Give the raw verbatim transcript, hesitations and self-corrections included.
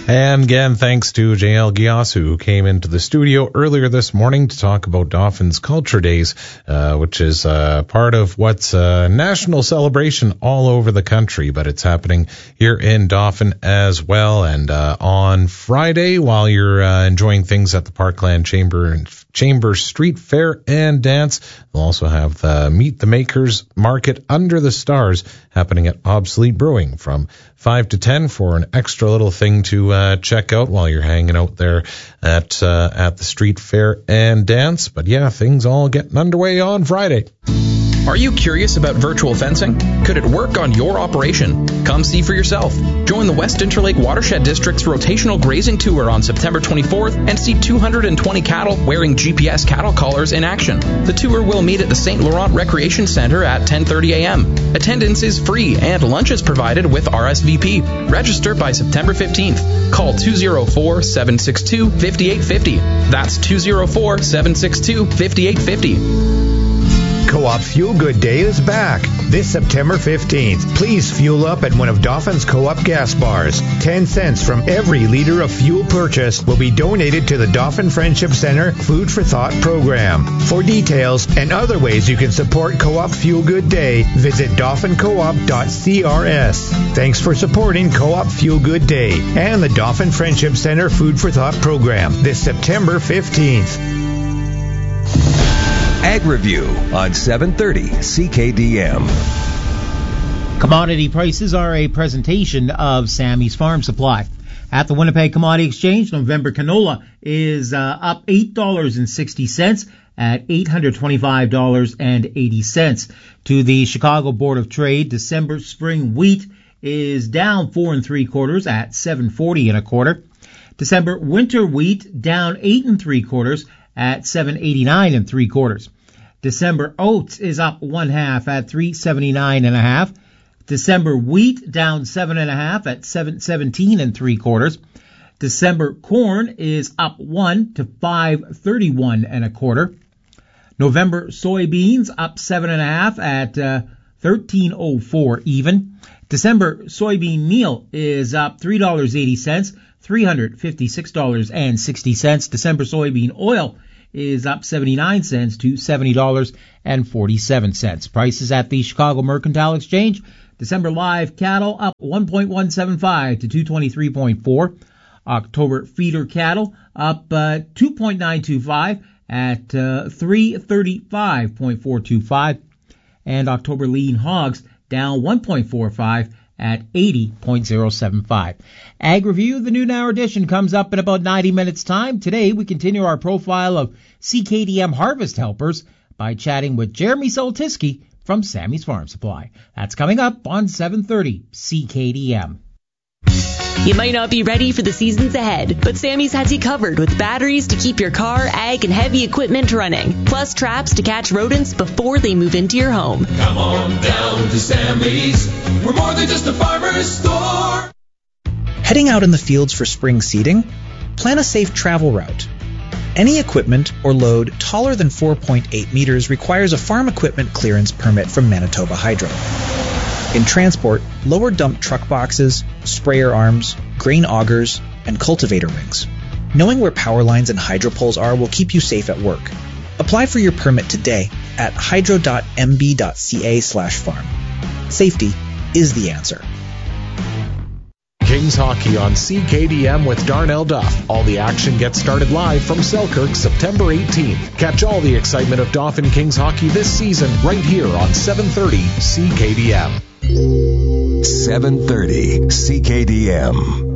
And again, thanks to J L Giasu, who came into the studio earlier this morning to talk about Dauphin's Culture Days, uh, which is uh, part of what's a national celebration all over the country, but it's happening here in Dauphin as well. And uh, on Friday, while you're uh, enjoying things at the Parkland Chamber Chamber Street Fair and Dance, we'll also have the Meet the Makers Market Under the Stars happening at Obsolete Brewing from five to ten for an extra little thing to uh, check out while you're hanging out there at uh, at the Street Fair and Dance. But yeah, things all getting underway on Friday. Are you curious about virtual fencing? Could it work on your operation? Come see for yourself. Join the West Interlake Watershed District's rotational grazing tour on September twenty-fourth and see two hundred twenty cattle wearing G P S cattle collars in action. The tour will meet at the Saint Laurent Recreation Center at ten thirty a.m. Attendance is free and lunch is provided with R S V P. Register by September fifteenth. Call two oh four, seven six two, five eight five oh. That's two oh four, seven six two, five eight five oh. Co-op Fuel Good Day is back this September fifteenth. Please fuel up at one of Dauphin's Co-op gas bars. Ten cents from every liter of fuel purchased will be donated to the Dauphin Friendship Center Food for Thought program. For details and other ways you can support Co-op Fuel Good Day, visit dauphin co op dot c r s. Thanks for supporting Co-op Fuel Good Day and the Dauphin Friendship Center Food for Thought program this September fifteenth. Ag Review on seven thirty C K D M. Commodity prices are a presentation of Sammy's Farm Supply. At the Winnipeg Commodity Exchange, November canola is uh, up eight dollars and sixty cents at eight hundred twenty-five dollars and eighty cents. To the Chicago Board of Trade, December spring wheat is down four and three quarters at seven forty and a quarter. December winter wheat down eight and three quarters at seven eighty-nine and three quarters. December oats is up one half at three seventy-nine and a half. December wheat down seven and a half at seven seventeen and three quarters. December corn is up one to five thirty-one and a quarter. November soybeans up seven and a half at uh, thirteen oh four even. December soybean meal is up three dollars and eighty cents, three hundred fifty-six dollars and sixty cents. December soybean oil is up seventy-nine cents to seventy dollars and forty-seven cents. Prices at the Chicago Mercantile Exchange. December live cattle up one point one seven five to two twenty-three point four. October feeder cattle up uh, two point nine two five at uh, three thirty-five point four two five. And October lean hogs down one point four five at eighty point oh seven five. Ag Review, the noon hour edition, comes up in about ninety minutes time. Today we continue our profile of C K D M harvest helpers by chatting with Jeremy Soltiski from Sammy's Farm Supply. That's coming up on seven thirty C K D M. You might not be ready for the seasons ahead, but Sammy's has you covered with batteries to keep your car, ag, and heavy equipment running, plus traps to catch rodents before they move into your home. Come on down to Sammy's. We're more than just a farmer's store. Heading out in the fields for spring seeding? Plan a safe travel route. Any equipment or load taller than four point eight meters requires a farm equipment clearance permit from Manitoba Hydro. In transport, lower dump truck boxes, sprayer arms, grain augers, and cultivator rings. Knowing where power lines and hydro poles are will keep you safe at work. Apply for your permit today at hydro dot m b dot c a slash farm. Safety is the answer. Kings Hockey on C K D M with Darnell Duff. All the action gets started live from Selkirk September eighteenth. Catch all the excitement of Dauphin Kings Hockey this season right here on seven thirty C K D M. seven thirty C K D M.